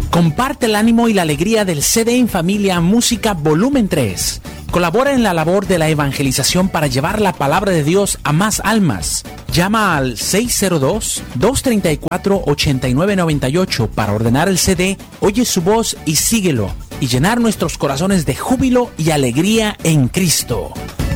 Comparte el ánimo y la alegría del CD en Familia Música Volumen 3. Colabora en la labor de la evangelización para llevar la palabra de Dios a más almas. Llama al 602-234-8998 para ordenar el CD, oye su voz y síguelo, y llenar nuestros corazones de júbilo y alegría en Cristo.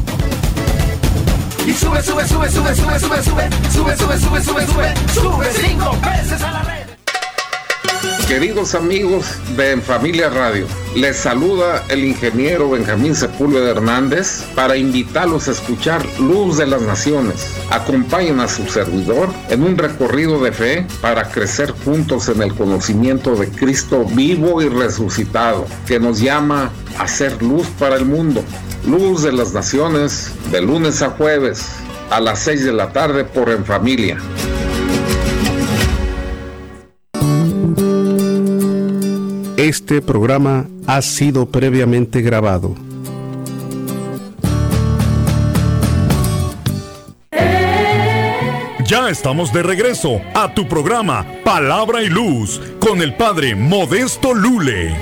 Y sube, sube, sube, sube, sube, sube, sube, sube, sube, sube, sube, sube, sube 5 veces a la red. Queridos amigos de En Familia Radio, les saluda el ingeniero Benjamín Sepúlveda Hernández para invitarlos a escuchar Luz de las Naciones. Acompañen a su servidor en un recorrido de fe para crecer juntos en el conocimiento de Cristo vivo y resucitado, que nos llama a ser luz para el mundo. Luz de las Naciones, de lunes a jueves, a las 6 de la tarde por En Familia. Este programa ha sido previamente grabado. Ya estamos de regreso a tu programa Palabra y Luz con el Padre Modesto Lule.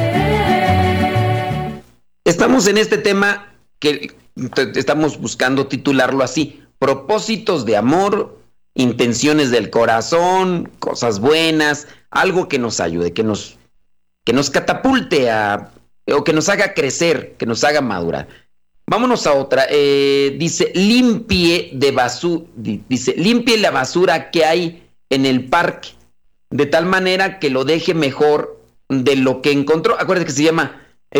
Estamos en este tema que estamos buscando titularlo así: propósitos de amor, intenciones del corazón, cosas buenas, algo que nos ayude, que nos catapulte o que nos haga crecer, que nos haga madurar. Vámonos a otra. Dice, limpie la basura que hay en el parque, de tal manera que lo deje mejor de lo que encontró. Acuérdate que se llama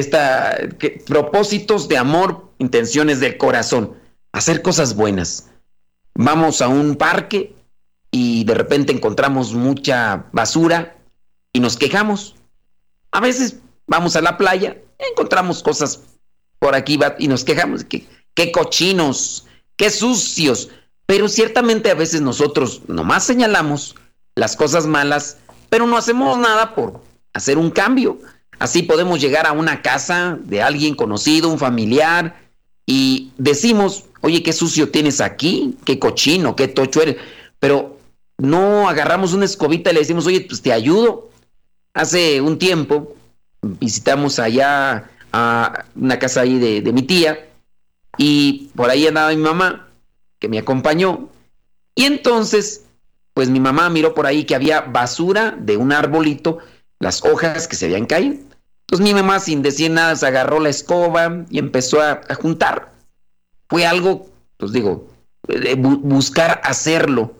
propósitos de amor, intenciones del corazón. Hacer cosas buenas. Vamos a un parque y de repente encontramos mucha basura y nos quejamos. A veces vamos a la playa, encontramos cosas por aquí y nos quejamos. Qué cochinos, qué sucios. Pero ciertamente a veces nosotros nomás señalamos las cosas malas, pero no hacemos nada por hacer un cambio. Así podemos llegar a una casa de alguien conocido, un familiar, y decimos, oye, qué sucio tienes aquí, qué cochino, qué tocho eres. Pero no agarramos una escobita y le decimos, oye, pues te ayudo. Hace un tiempo visitamos allá a una casa ahí de mi tía, y por ahí andaba mi mamá, que me acompañó, y entonces pues mi mamá miró por ahí que había basura de un arbolito, las hojas que se habían caído. Entonces mi mamá, sin decir nada, se agarró la escoba y empezó a juntar. Fue algo, pues digo, buscar hacerlo,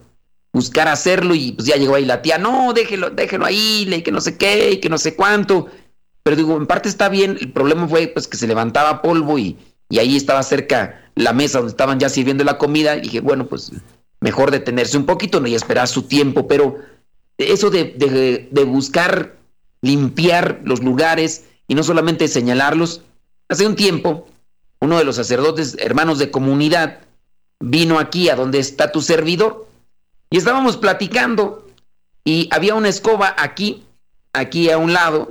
y pues ya llegó ahí la tía, no, déjelo ahí, que no sé qué, y que no sé cuánto. Pero digo, en parte está bien. El problema fue pues que se levantaba polvo y ahí estaba cerca la mesa donde estaban ya sirviendo la comida, y dije, bueno, pues mejor detenerse un poquito, ¿no? Y esperar su tiempo. Pero eso de buscar limpiar los lugares y no solamente señalarlos. Hace un tiempo, uno de los sacerdotes, hermanos de comunidad, vino aquí a donde está tu servidor, y estábamos platicando, y había una escoba aquí a un lado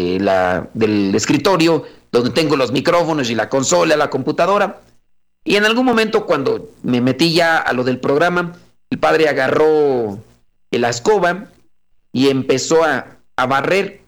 del escritorio, donde tengo los micrófonos y la consola, la computadora. Y en algún momento, cuando me metí ya a lo del programa, el padre agarró la escoba y empezó a barrer.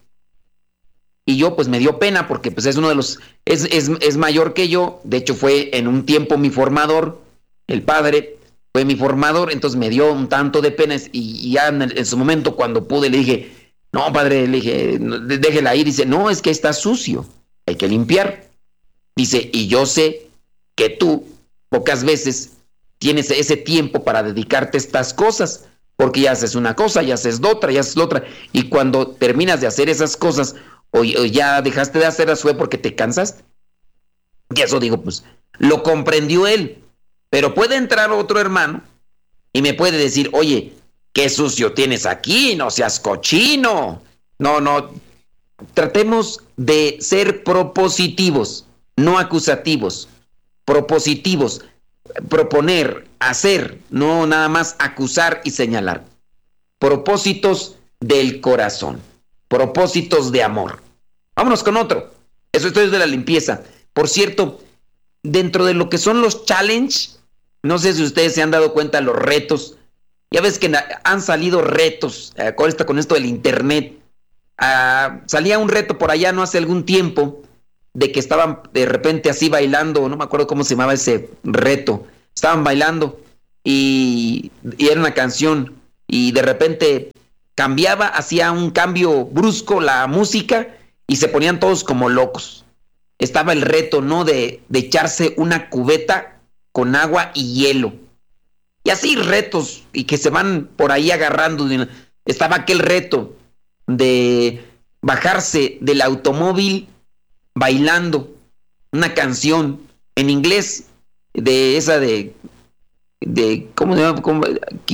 Y yo pues me dio pena, porque pues es uno de los, es mayor que yo. De hecho fue en un tiempo mi formador, el padre fue mi formador, entonces me dio un tanto de pena, y ya en su momento, cuando pude, le dije, no, padre, le dije, déjela ahí. Dice, no, es que está sucio, hay que limpiar. Dice, y yo sé que tú pocas veces tienes ese tiempo para dedicarte a estas cosas, porque ya haces una cosa, ya haces la otra, y cuando terminas de hacer esas cosas, o ya dejaste de hacerlas, fue porque te cansaste. Y eso, digo, pues, lo comprendió él. Pero puede entrar otro hermano y me puede decir, oye, qué sucio tienes aquí, no seas cochino. No, tratemos de ser propositivos, no acusativos. Propositivos, proponer, hacer, no nada más acusar y señalar. Propósitos del corazón, propósitos de amor. Vámonos con otro. Eso es de la limpieza. Por cierto, dentro de lo que son los challenge, no sé si ustedes se han dado cuenta los retos. Ya ves que han salido retos con esto del internet. salía un reto por allá no hace algún tiempo de que estaban de repente así bailando, no me acuerdo cómo se llamaba ese reto, estaban bailando y era una canción y de repente cambiaba, hacía un cambio brusco la música y se ponían todos como locos. Estaba el reto, ¿no? De echarse una cubeta con agua y hielo. Y así retos y que se van por ahí agarrando. Estaba aquel reto de bajarse del automóvil bailando una canción en inglés de esa de ¿cómo se llama?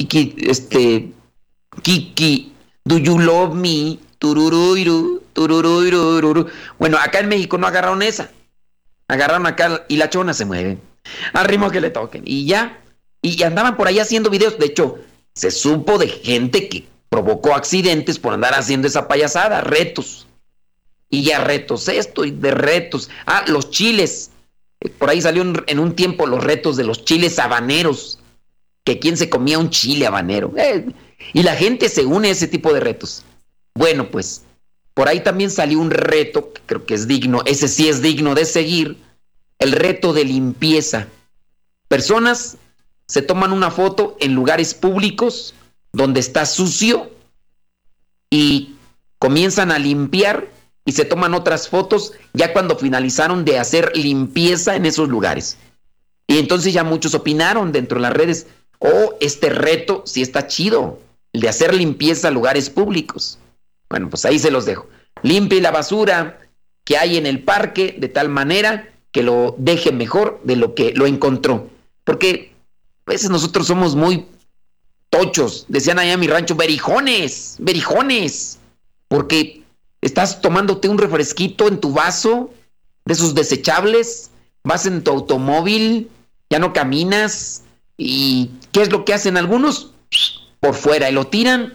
Kiki, do you love me? Turururu, turururu. Bueno, acá en México no agarraron esa. Agarraron acá y la chona se mueve al ritmo que le toquen y ya. Y andaban por ahí haciendo videos. De hecho, se supo de gente que provocó accidentes por andar haciendo esa payasada, retos. Y ya retos esto y de retos. Los chiles. Por ahí salió en un tiempo los retos de los chiles habaneros. Que quién se comía un chile habanero. Y la gente se une a ese tipo de retos. Bueno, pues, por ahí también salió un reto, que creo que es digno, ese sí es digno de seguir, el reto de limpieza. Personas se toman una foto en lugares públicos donde está sucio y comienzan a limpiar y se toman otras fotos ya cuando finalizaron de hacer limpieza en esos lugares. Y entonces ya muchos opinaron dentro de las redes, este reto sí está chido, el de hacer limpieza a lugares públicos. Bueno, pues ahí se los dejo. Limpie la basura que hay en el parque de tal manera que lo deje mejor de lo que lo encontró. Porque a veces nosotros somos muy tochos. Decían allá en mi rancho, berijones. Porque estás tomándote un refresquito en tu vaso de esos desechables, vas en tu automóvil, ya no caminas. ¿Y qué es lo que hacen algunos? Por fuera y lo tiran.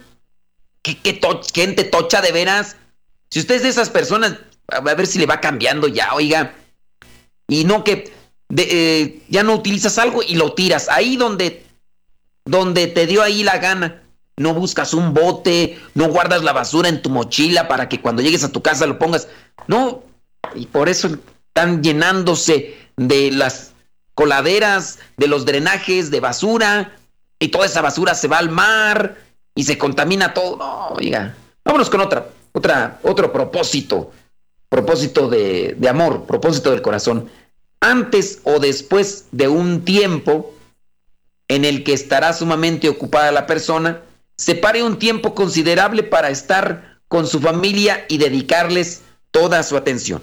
Gente tocha de veras. Si usted es de esas personas, a ver si le va cambiando ya, oiga. Y no que ya no utilizas algo y lo tiras. Ahí donde te dio ahí la gana. No buscas un bote, no guardas la basura en tu mochila para que cuando llegues a tu casa lo pongas. No, y por eso están llenándose de las coladeras, de los drenajes de basura. Y toda esa basura se va al mar y se contamina todo. No, oiga, vámonos con otro propósito. Propósito de amor, propósito del corazón. Antes o después de un tiempo en el que estará sumamente ocupada la persona, separe un tiempo considerable para estar con su familia y dedicarles toda su atención.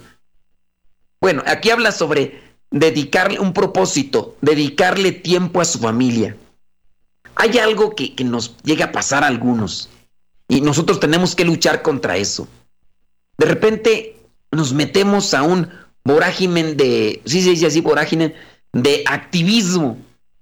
Bueno, aquí habla sobre dedicarle un propósito, dedicarle tiempo a su familia. Hay algo que nos llega a pasar a algunos y nosotros tenemos que luchar contra eso. De repente nos metemos a un vorágine de, sí se dice así, vorágine de activismo.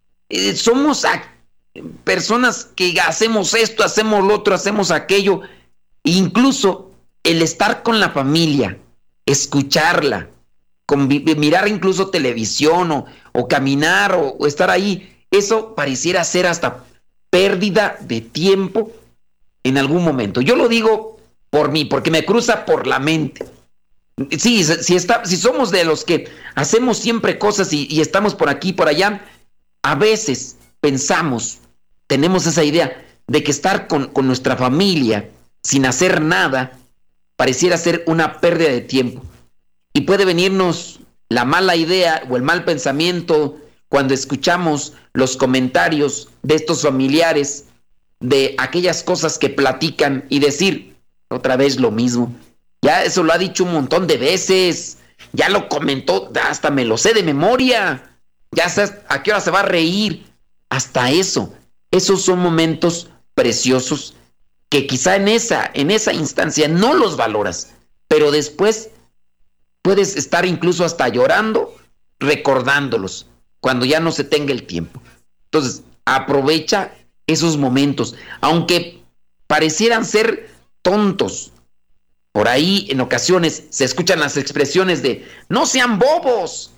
Somos personas que hacemos esto, hacemos lo otro, hacemos aquello. Incluso el estar con la familia, escucharla, mirar incluso televisión o caminar o estar ahí, eso pareciera ser hasta pérdida de tiempo en algún momento. Yo lo digo por mí, porque me cruza por la mente. Sí, si somos de los que hacemos siempre cosas y estamos por aquí y por allá, a veces pensamos, tenemos esa idea de que estar con nuestra familia sin hacer nada pareciera ser una pérdida de tiempo. Y puede venirnos la mala idea o el mal pensamiento cuando escuchamos los comentarios de estos familiares de aquellas cosas que platican y decir otra vez lo mismo. Ya eso lo ha dicho un montón de veces, ya lo comentó, hasta me lo sé de memoria, ya sabes a qué hora se va a reír. Hasta eso, esos son momentos preciosos que quizá en esa instancia no los valoras, pero después puedes estar incluso hasta llorando recordándolos cuando ya no se tenga el tiempo. Entonces, aprovecha esos momentos, aunque parecieran ser tontos. Por ahí en ocasiones se escuchan las expresiones de no sean bobos.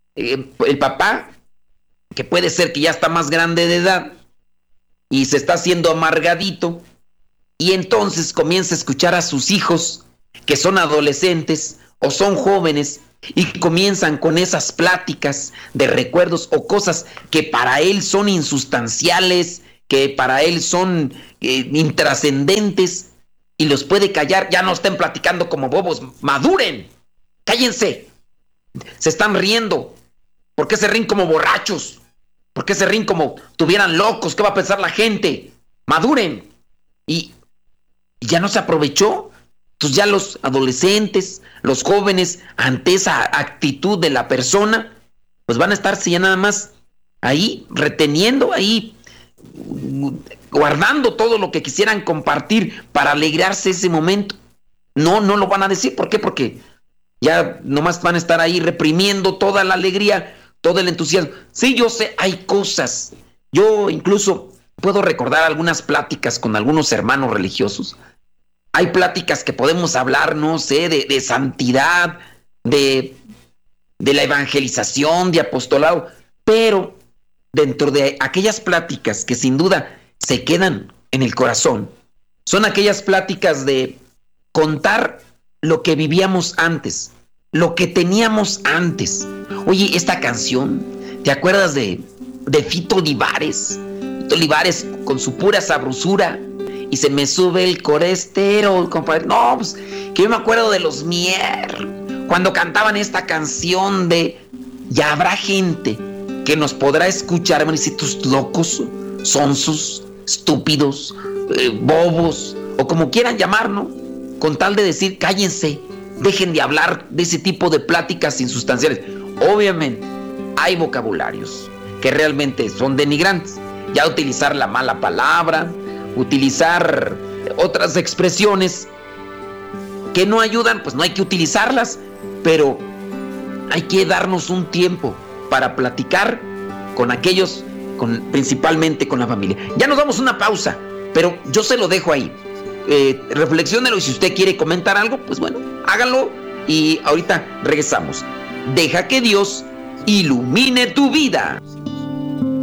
El papá, que puede ser que ya está más grande de edad y se está haciendo amargadito, Y entonces comienza a escuchar a sus hijos, que son adolescentes o son jóvenes, y comienzan con esas pláticas de recuerdos o cosas que para él son insustanciales, que para él son intrascendentes, y los puede callar. Ya no estén platicando como bobos, maduren, cállense. Se están riendo. ¿Por qué se ríen como borrachos? ¿Por qué se ríen como tuvieran locos? ¿Qué va a pensar la gente? Maduren. Y ya no se aprovechó. Entonces ya los adolescentes, los jóvenes, ante esa actitud de la persona, pues van a estarse ya nada más ahí, reteniendo, ahí, guardando todo lo que quisieran compartir para alegrarse ese momento. No lo van a decir. ¿Por qué? Porque ya nomás van a estar ahí reprimiendo toda la alegría, todo el entusiasmo. Sí, yo sé, hay cosas. Yo incluso puedo recordar algunas pláticas con algunos hermanos religiosos. Hay pláticas que podemos hablar, no sé, de santidad, de la evangelización, de apostolado, pero dentro de aquellas pláticas que sin duda se quedan en el corazón, son aquellas pláticas de contar lo que vivíamos antes, lo que teníamos antes. Oye, esta canción, ¿te acuerdas de Fito Olivares? Fito Olivares con su pura sabrosura. Y se me sube el colesterol, compadre. No, pues, que yo me acuerdo de los Mier, cuando cantaban esta canción de... Ya habrá gente que nos podrá escuchar, van a decir, tus locos, sonsos, estúpidos, bobos, o como quieran llamarnos, con tal de decir, cállense, dejen de hablar de ese tipo de pláticas insustanciales. Obviamente, hay vocabularios que realmente son denigrantes. Ya utilizar la mala palabra, utilizar otras expresiones que no ayudan, pues no hay que utilizarlas, pero hay que darnos un tiempo para platicar con aquellos, principalmente con la familia. Ya nos damos una pausa, pero yo se lo dejo ahí. Reflexiónelo, y si usted quiere comentar algo, pues bueno, háganlo, y ahorita regresamos. Deja que Dios ilumine tu vida.